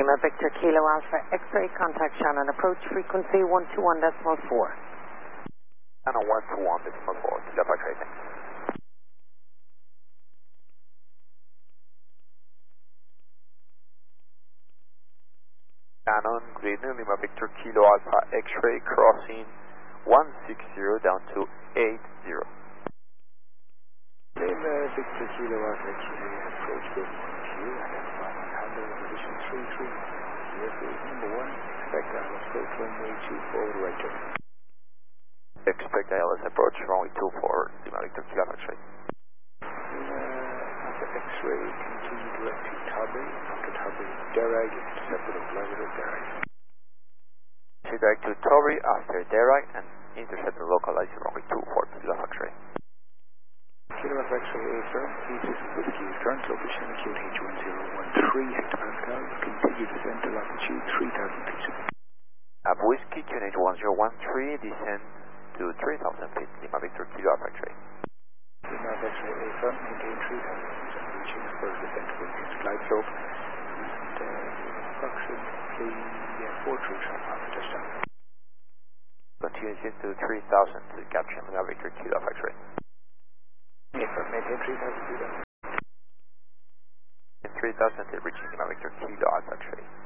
Lima Victor Kilo Alpha X-ray, contact Shannon, approach frequency 121.4. Shannon 121.4, Kilo Alpha X-ray, thanks. Shannon, good evening, Lima Victor Kilo Alpha X-ray, crossing 160 down to 80. Lima Victor Kilo Alpha X-ray, approach gate 1Q, identify on handle position 33. Vehicle number 1, expect ILS approach runway 24 right turn. Expect ILS approach runway 24, Lima Victor Kilo Alpha X-ray. Lima Alpha X-ray, continue direct to Tabre, after Tabre, Derag, intercepted of level at Derag. Direct to Tabre after Derag and intercept the localized runway 24, Kilo Alpha X-ray. Kilo Alpha X-ray affirm, P6 Whiskey is current location QNH1013 hectopascal, continue descent to latitude 3000 feet. Whiskey QNH1013, descend to 3000 feet, Lima Victor Kilo Alpha X-ray. Lima Alpha X-ray affirm, maintain 3000 feet, reaching the first descent to its glide slope, and approximately 4 true shot after touchdown. Continue descent to 3000 to capture Lima Victor Kilo Alpha X-ray. Maintain 3000 feet. 3000 to reaching Lima Victor Kilo Alpha X-ray.